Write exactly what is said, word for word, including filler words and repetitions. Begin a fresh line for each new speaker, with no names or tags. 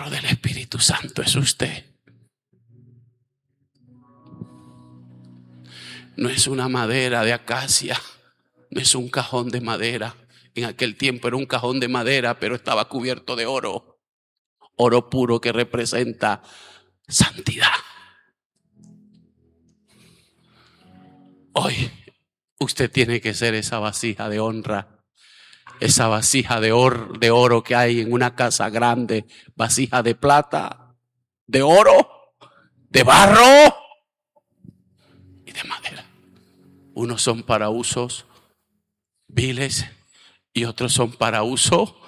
templo del Espíritu Santo es usted. No es una madera de acacia, no es un cajón de madera. En aquel tiempo era un cajón de madera, pero estaba cubierto de oro. Oro puro que representa santidad. Hoy usted tiene que ser esa vasija de honra, esa vasija de oro, de oro que hay en una casa grande, vasija de plata, de oro, de barro y de madera. Unos son para usos viles y otros son para uso